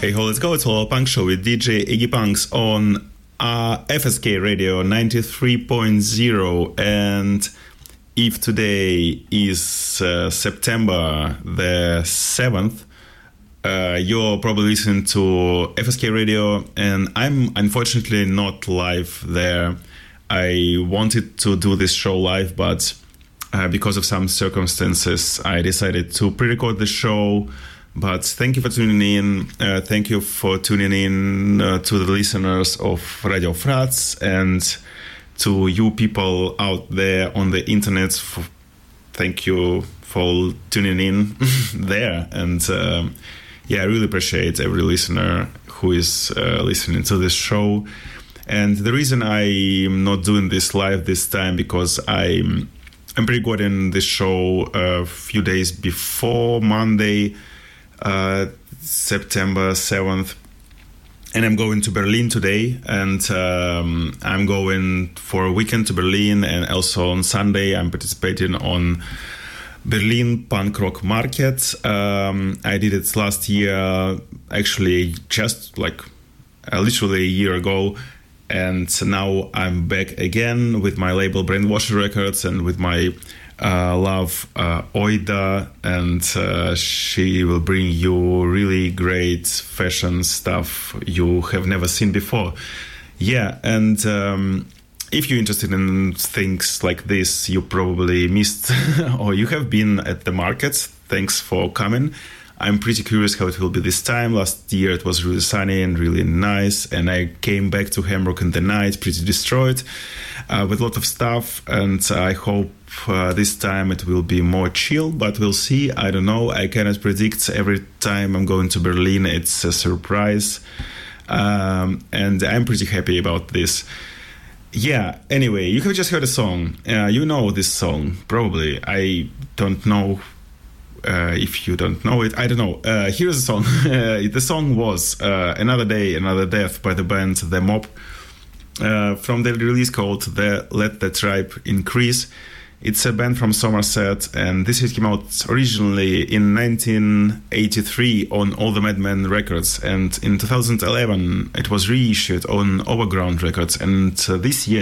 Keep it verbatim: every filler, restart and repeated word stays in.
Hey ho, let's go. It's all punk show with D J Iggy Punks on uh, F S K Radio ninety-three point zero. And if today is uh, September the seventh, uh, you're probably listening to F S K Radio, and I'm unfortunately not live there. I wanted to do this show live, but uh, because of some circumstances, I decided to pre-record the show. But thank you for tuning in. Uh, thank you for tuning in uh, to the listeners of Radio Fratz and to you people out there on the internet. For, thank you for tuning in there. And um, yeah, I really appreciate every listener who is uh, listening to this show. And the reason I'm not doing this live this time because I'm, I'm pre-recording this show a few days before Monday, Uh, September seventh, and I'm going to Berlin today, and um, I'm going for a weekend to Berlin, and also on Sunday I'm participating on Berlin Punk Rock Market. um, I did it last year, actually just like uh, literally a year ago, and now I'm back again with my label Brainwash Records and with my Uh, love uh, Oida, and uh, she will bring you really great fashion stuff you have never seen before. Yeah, and um, if you're interested in things like this, you probably missed or you have been at the markets. Thanks for coming. I'm pretty curious how it will be this time. Last year it was really sunny and really nice, and I came back to Hamburg in the night pretty destroyed uh, with a lot of stuff, and I hope uh, this time it will be more chill, but we'll see. I don't know. I cannot predict. Every time I'm going to Berlin, it's a surprise, um, and I'm pretty happy about this. Yeah, anyway, you have just heard a song. Uh, you know this song, probably. I don't know Uh, if you don't know it, I don't know. Uh, here's a song. Uh, the song was uh, Another Day, Another Death by the band The Mob, uh, from the release called the Let the Tribe Increase. It's a band from Somerset, and this came out originally in nineteen eighty-three on All the Madmen Records, and in two thousand eleven it was reissued on Overground Records, and uh, this year